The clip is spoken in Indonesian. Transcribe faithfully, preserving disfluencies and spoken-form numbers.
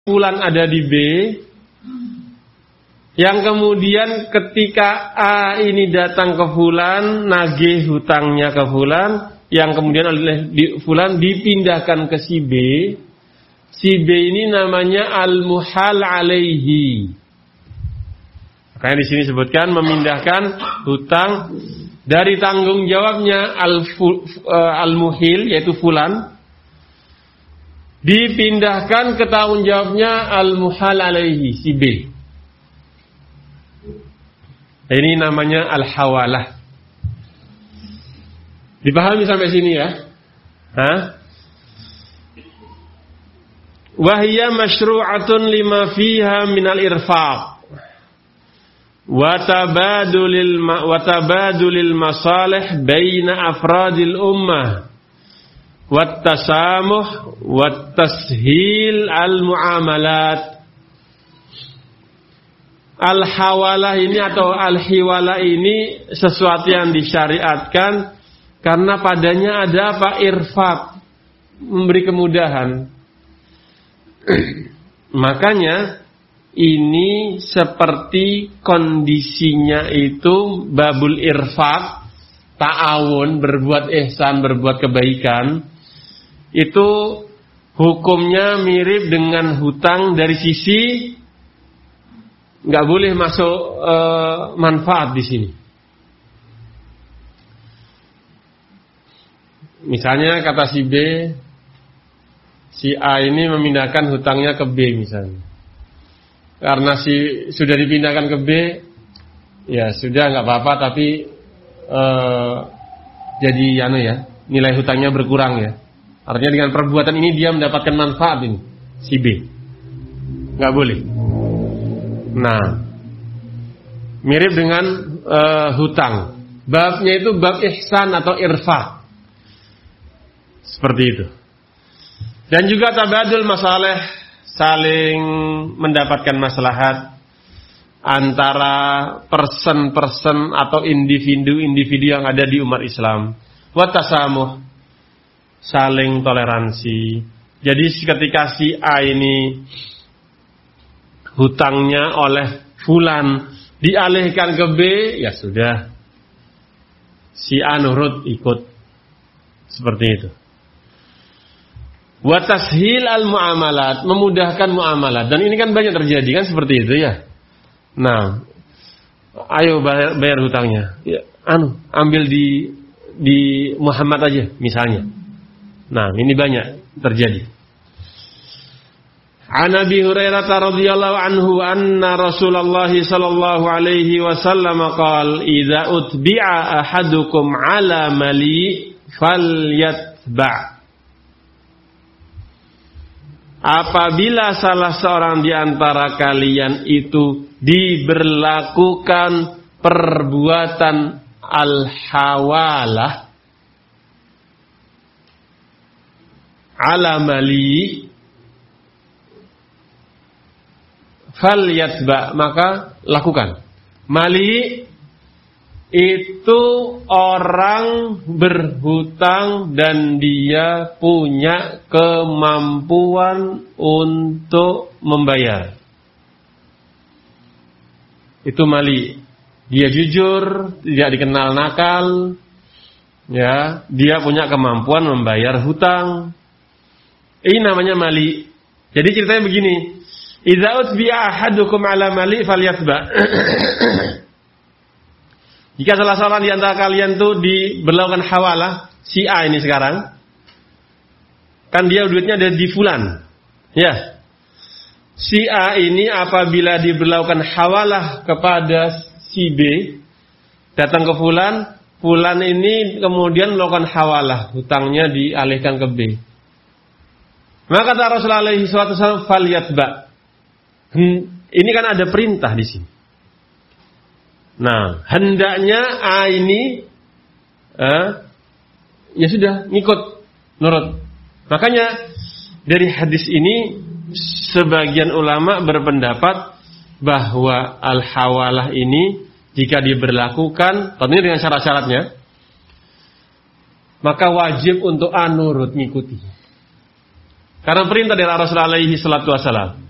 fulan ada di B, yang kemudian ketika A ini datang ke fulan, nagih hutangnya ke fulan, yang kemudian oleh fulan dipindahkan ke si B. Si B ini namanya al-muhal alaihi. Makanya di sini sebutkan memindahkan hutang dari tanggung jawabnya al-muhil yaitu fulan, dipindahkan ke tanggung jawabnya al-muhal alaihi si B. Ini namanya al-hawalah. Dipahami sampai sini ya? Hah? Wahiyya masyru'atun lima fiha minal irfaq wa tabadulil wa tabadulil masalih baina afradil ummah wat tasamuh wat tashil al muamalat. Al-hawalah ini atau al-hiwalah ini sesuatu yang disyariatkan karena padanya ada apa? Irfaq, memberi kemudahan. Makanya ini seperti kondisinya itu babul irfaq, ta'awun, berbuat ihsan, berbuat kebaikan. Itu hukumnya mirip dengan hutang dari sisi nggak boleh masuk e, manfaat di sini. Misalnya kata si B, si A ini memindahkan hutangnya ke B misalnya. Karena si sudah dipindahkan ke B, ya sudah nggak apa-apa, tapi e, jadi anu ya, nilai hutangnya berkurang ya. Artinya dengan perbuatan ini dia mendapatkan manfaat ini si B. Nggak boleh. Nah, mirip dengan uh, hutang. Babnya itu bab ihsan atau irfaq. Seperti itu. Dan juga tabadul masalah, saling mendapatkan maslahat antara person-person atau individu-individu yang ada di umat Islam. Wa tasamuh, saling toleransi. Jadi ketika si A ini hutangnya oleh fulan dialihkan ke B, ya sudah, si A nurut ikut, seperti itu. Wa tashil al muamalat, memudahkan muamalat, dan ini kan banyak terjadi kan seperti itu ya. Nah, ayo bayar, bayar hutangnya, ya, anu ambil di di Muhammad aja misalnya. Nah, ini banyak terjadi. An Abi Hurairah radhiyallahu anhu anna Rasulullah sallallahu alaihi wasallam qala idza utbi'a ahadukum ala mali falyatba'. Apabila salah seorang di antara kalian itu diberlakukan perbuatan al-hawalah ala mali fal yatba, maka lakukan. Mali itu orang berhutang dan dia punya kemampuan untuk membayar. Itu mali. Dia jujur, tidak dikenal nakal, ya, dia punya kemampuan membayar hutang. Ini namanya mali. Jadi ceritanya begini. Idza utbi'a ahadukum ala mali falyatba. Jika salah seorang di antara kalian tuh diberlakukan hawalah, si A ini sekarang, kan dia duitnya ada di fulan. Ya. Si A ini apabila diberlakukan hawalah kepada si B, datang ke fulan, fulan ini kemudian melakukan hawalah, hutangnya dialihkan ke B. Maka kata Rasulullah alaihi wasallam falyatba. Ini kan ada perintah di sini. Nah, hendaknya A ini eh, ya sudah ngikut, nurut. Makanya dari hadis ini sebagian ulama berpendapat bahwa al-hawalah ini jika diberlakukan, tentunya dengan syarat-syaratnya, maka wajib untuk A nurut ngikuti. Karena perintah dari Rasulullah alaihi salatu wasallam.